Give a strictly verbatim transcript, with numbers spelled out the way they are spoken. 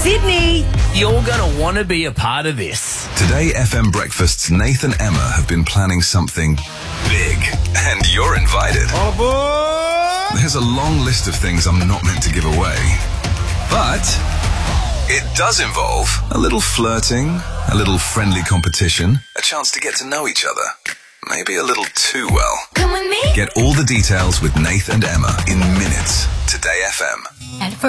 Sydney, you're going to want to be a part of this. Today F M Breakfast's Nath and Emma have been planning something big, and you're invited. Oh boy! There's a long list of things I'm not meant to give away, but it does involve a little flirting, a little friendly competition, a chance to get to know each other. Maybe a little too well. Come with me. Get all the details with Nath and Emma in minutes. Today F M. And for